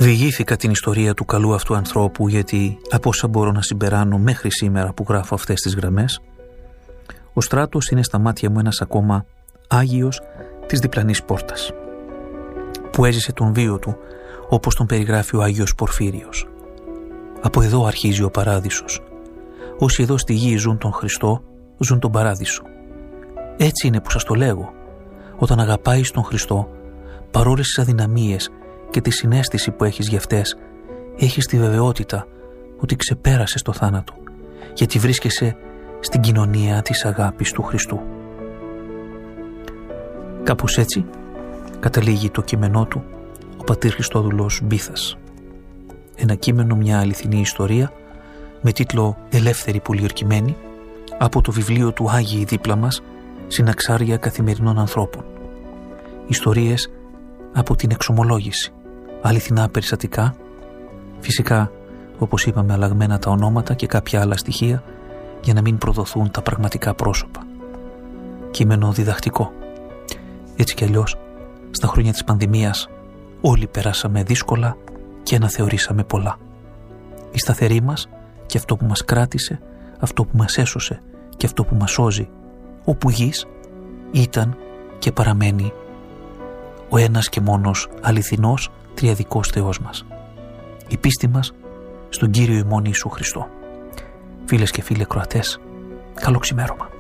Διηγήθηκα την ιστορία του καλού αυτού ανθρώπου, γιατί από όσα μπορώ να συμπεράνω μέχρι σήμερα που γράφω αυτές τις γραμμές, ο Στράτος είναι στα μάτια μου ένας ακόμα Άγιος της διπλανής πόρτας, που έζησε τον βίο του όπως τον περιγράφει ο Άγιος Πορφύριος. Από εδώ αρχίζει ο παράδεισος. Όσοι εδώ στη γη ζουν τον Χριστό, ζουν τον παράδεισο. Έτσι είναι που σας το λέγω. Όταν αγαπάεις τον Χριστό, παρόλες τις αδυναμίες και τη συναίσθηση που έχεις για αυτές, έχεις τη βεβαιότητα ότι ξεπέρασες το θάνατο, γιατί βρίσκεσαι στην κοινωνία της αγάπης του Χριστού. Κάπως έτσι καταλήγει το κείμενό του ο πατήρ Χριστόδουλος Μπίθας. Ένα κείμενο, μια αληθινή ιστορία με τίτλο «Ελεύθερη πολιορκημένη» από το βιβλίο του Άγιοι δίπλα μας, συναξάρια καθημερινών ανθρώπων. Ιστορίες από την εξομολόγηση, αληθινά περιστατικά, φυσικά όπως είπαμε αλλαγμένα τα ονόματα και κάποια άλλα στοιχεία για να μην προδοθούν τα πραγματικά πρόσωπα. Κείμενο διδακτικό. Έτσι κι αλλιώς, στα χρόνια της πανδημίας όλοι περάσαμε δύσκολα και αναθεωρήσαμε πολλά. Η σταθερή μας και αυτό που μας κράτησε, αυτό που μας έσωσε και αυτό που μας σώζει, όπου γης, ήταν και παραμένει ο ένας και μόνος αληθινός τριαδικός Θεός μας. Η πίστη μας στον Κύριο ημών Ιησού Χριστό. Φίλες και φίλοι ακροατές, καλό ξημέρωμα.